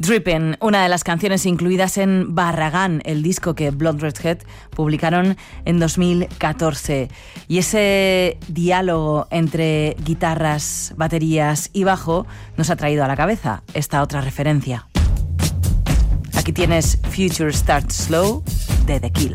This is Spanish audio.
Drippin', una de las canciones incluidas en Barragán, el disco que Blood Red Head publicaron en 2014. Y ese diálogo entre guitarras, baterías y bajo nos ha traído a la cabeza esta otra referencia. Aquí tienes Future Starts Slow de The Kill.